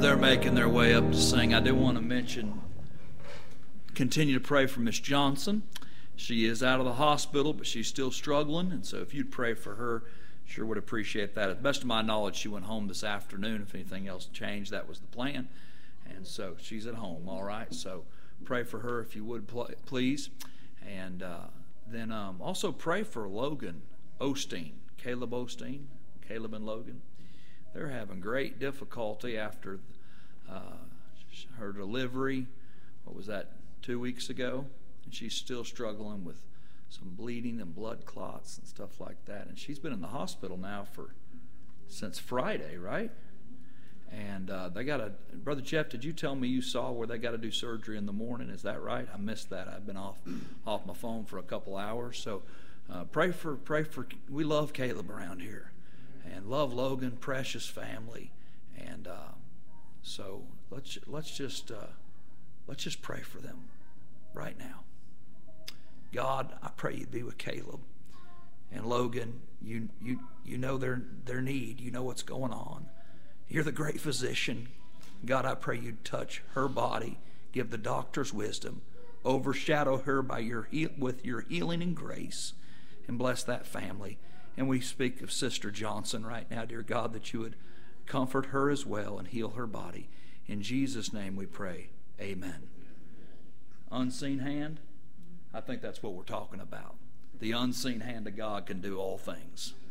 they're making their way up to sing, I do want to continue to pray for Miss Johnson. She is out of the hospital, but she's still struggling, and so if you'd pray for her, sure would appreciate that. At the best of my knowledge, she went home this afternoon. If anything else changed, that was the plan, and so she's at home, all right? So pray for her if you would, please. And then also pray for Logan Osteen, Caleb Osteen, Caleb and Logan. They're having great difficulty after her delivery. What was that, 2 weeks ago? And she's still struggling with some bleeding and blood clots and stuff like that. And she's been in the hospital now since Friday, right? And they got Brother Jeff, did you tell me you saw where they got to do surgery in the morning? Is that right? I missed that. I've been off my phone for a couple hours. So pray for. We love Caleb around here, and love Logan, precious family, and so let's just pray for them right now. God, I pray you'd be with Caleb and Logan. You know their need. You know what's going on. You're the great physician. God, I pray you'd touch her body, give the doctors wisdom, overshadow her with your healing and grace, and bless that family. And we speak of Sister Johnson right now, dear God, that you would comfort her as well and heal her body. In Jesus' name we pray. Amen. Unseen hand? I think that's what we're talking about. The unseen hand of God can do all things.